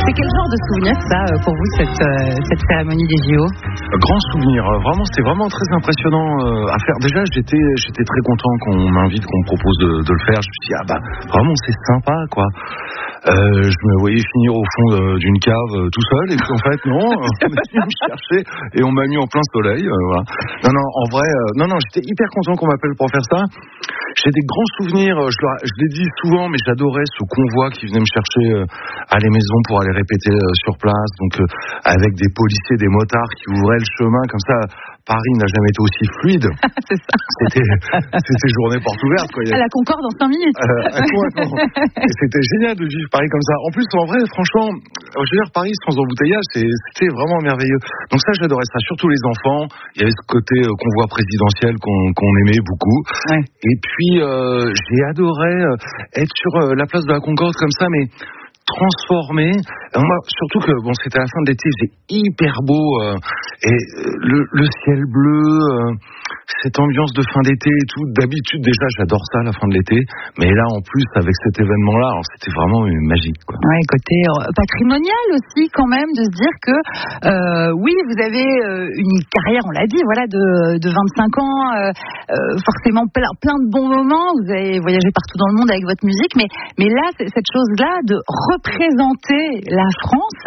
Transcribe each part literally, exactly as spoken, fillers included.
C'est quel genre de souvenir, ça, pour vous, cette, euh, cette cérémonie des J O? Grand souvenir. Vraiment, c'était vraiment très impressionnant euh, à faire. Déjà, j'étais, j'étais très content qu'on m'invite, qu'on me propose de, de le faire. Je me suis dit, ah bah, vraiment, c'est sympa, quoi. Euh, je me voyais finir au fond euh, d'une cave euh, tout seul, et puis en fait, non, on est venu me chercher et on m'a mis en plein soleil. Euh, voilà. Non, non, en vrai, euh, non, non, j'étais hyper content qu'on m'appelle pour faire ça. J'ai des grands souvenirs, je, le, je l'ai dit souvent, mais j'adorais ce convoi qui venait me chercher euh, à les maisons pour aller répéter euh, sur place, donc euh, avec des policiers, des motards qui ouvraient le chemin, comme ça, Paris n'a jamais été aussi fluide. C'est ça. C'était, c'était journée porte ouverte, quoi. À la Concorde en cinq minutes. Euh, et c'était génial de vivre Paris comme ça. En plus, en vrai, franchement, je veux dire, Paris sans embouteillage, c'était vraiment merveilleux. Donc ça, j'adorais ça, surtout les enfants. Il y avait ce côté euh, convoi présidentiel qu'on, qu'on aimait beaucoup. Ouais. Et puis, euh, j'ai adoré euh, être sur euh, la place de la Concorde comme ça, mais transformé. Alors moi, surtout que bon, c'était à la fin de l'été, c'est hyper beau euh, et euh, le, le ciel bleu, euh, cette ambiance de fin d'été et tout. D'habitude, déjà, j'adore ça à la fin de l'été, mais là, en plus, avec cet événement-là, alors, c'était vraiment une magique, quoi. Ouais, côté euh, patrimonial aussi, quand même, de se dire que euh, oui, vous avez euh, une carrière, on l'a dit, voilà, de, de vingt-cinq ans, euh, euh, forcément plein, plein de bons moments. Vous avez voyagé partout dans le monde avec votre musique, mais mais là, cette chose-là de représenter la France,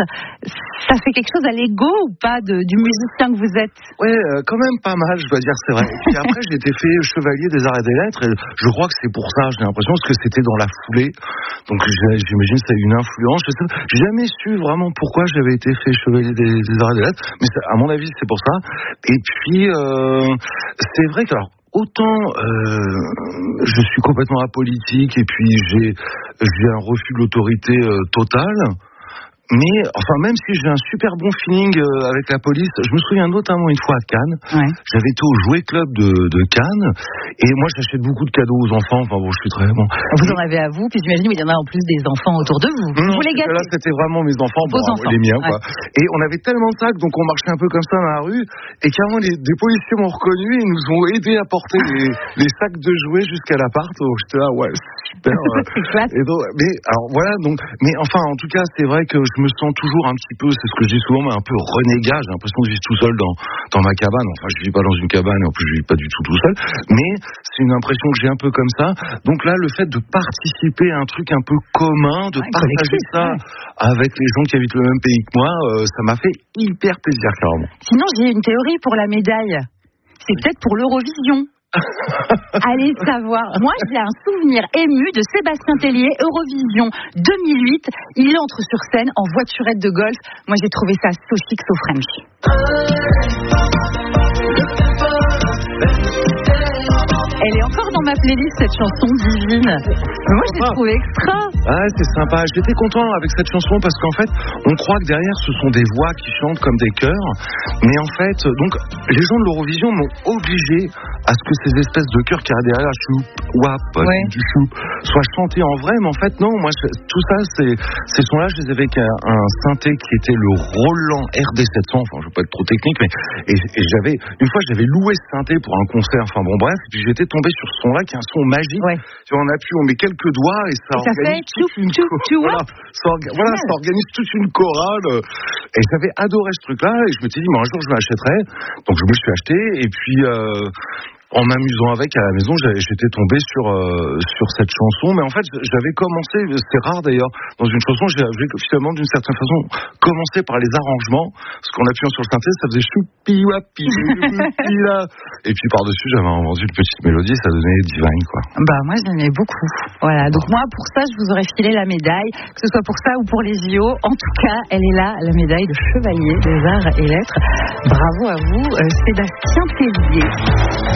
ça fait quelque chose à l'ego ou pas de, du musicien que vous êtes? Ouais, euh, quand même pas mal, je dois dire, c'est vrai. Et puis après, j'ai été fait chevalier des arts et des lettres, et je crois que c'est pour ça, j'ai l'impression, parce que c'était dans la foulée. Donc j'imagine que ça a eu une influence. Je sais, j'ai jamais su vraiment pourquoi j'avais été fait chevalier des, des arts et des lettres, mais ça, à mon avis, c'est pour ça. Et puis, euh, c'est vrai que, alors, autant euh, je suis complètement apolitique et puis j'ai, j'ai un refus de l'autorité euh, totale. Mais, enfin, même si j'ai un super bon feeling euh, avec la police, je me souviens notamment une fois à Cannes, ouais. J'avais été au Jouet Club de, de Cannes, et moi j'achète beaucoup de cadeaux aux enfants, enfin bon, je suis très bon. Vous en avez à vous, puis j'imagine qu'il y en a en plus des enfants autour de vous. Non, vous les gâtez. Là, c'était vraiment mes enfants, Vos bon, enfants. les miens, ouais. quoi. Et on avait tellement de sacs, donc on marchait un peu comme ça dans la rue, et carrément les, des policiers m'ont reconnu, et nous ont aidés à porter les, les sacs de jouets jusqu'à l'appart. Donc j'étais là, ouais, super. C'est classe. Et donc, mais alors voilà, donc, mais enfin, en tout cas, c'est vrai que je me sens toujours un petit peu, c'est ce que je dis souvent, mais un peu renégat. J'ai l'impression que je vis tout seul dans, dans ma cabane. Enfin, je vis pas dans une cabane, et en plus, je vis pas du tout tout seul. Mais c'est une impression que j'ai un peu comme ça. Donc là, le fait de participer à un truc un peu commun, de ouais, partager ça ouais. avec les gens qui habitent le même pays que moi, euh, ça m'a fait hyper plaisir, clairement. Sinon, j'ai une théorie pour la médaille. C'est peut-être pour l'Eurovision. Allez savoir. Moi, j'ai un souvenir ému de Sébastien Tellier, Eurovision deux mille huit. Il entre sur scène en voiturette de golf. Moi, j'ai trouvé ça so chic, so French. Elle est encore dans ma playlist, cette chanson divine. Moi, je l'ai trouvée extra. Ah, c'est sympa. J'étais content avec cette chanson parce qu'en fait, on croit que derrière, ce sont des voix qui chantent comme des chœurs. Mais en fait, donc, les gens de l'Eurovision m'ont obligé à ce que ces espèces de chœurs qui arrivent derrière la choup, wap, ouais. du choup, soient chantés en vrai. Mais en fait, non, moi, je, tout ça, c'est, ces sons-là, je les avais avec un, un synthé qui était le Roland R D sept cents. Enfin, je veux pas être trop technique, mais, et, et j'avais, une fois, j'avais loué ce synthé pour un concert. Enfin, bon, bref. Et puis, j'étais tombé sur ce son-là qui est un son magique. Ouais. Tu vois, on appuie, on met quelques doigts et ça, et ça organise fait toute une choup, choup, voilà, ça, orga... voilà, ça organise toute une chorale. Et j'avais adoré ce truc-là et je me suis dit, bon, un jour je l'achèterai. Donc je me suis acheté et puis euh, en m'amusant avec à la maison, j'étais tombé sur euh, sur cette chanson. Mais en fait, j'avais commencé, c'est rare d'ailleurs, dans une chanson, j'avais finalement d'une certaine façon commencé par les arrangements, parce qu'en appuyant sur le synthé, ça faisait choupi wapi là. Et puis par-dessus, j'avais inventé une petite mélodie, ça donnait Divine, quoi. Bah moi, j'aimais beaucoup. Voilà. Donc moi, pour ça, je vous aurais filé la médaille, que ce soit pour ça ou pour les J O. En tout cas, elle est là, la médaille de chevalier des arts et lettres. Bravo à vous, euh, Sébastien Tellier.